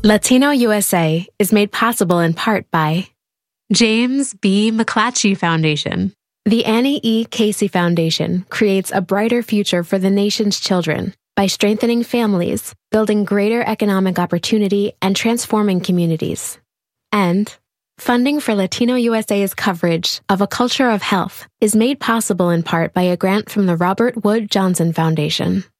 Latino USA is made possible in part by James B. McClatchy Foundation. The Annie E. Casey Foundation creates a brighter future for the nation's children by strengthening families, building greater economic opportunity, and transforming communities. And funding for Latino USA's coverage of A Culture of Health is made possible in part by a grant from the Robert Wood Johnson Foundation.